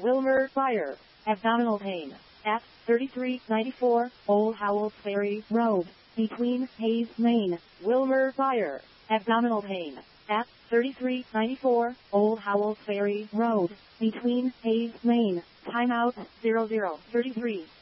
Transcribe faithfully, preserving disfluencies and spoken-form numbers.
Wilmer Fire. Abdominal pain. At thirty-three ninety-four Old Howells Ferry Road, between Hayes, Maine. Wilmer Fire. Abdominal pain. At thirty-three ninety-four Old Howells Ferry Road, between Hayes, Maine. Timeout zero zero thirty-three.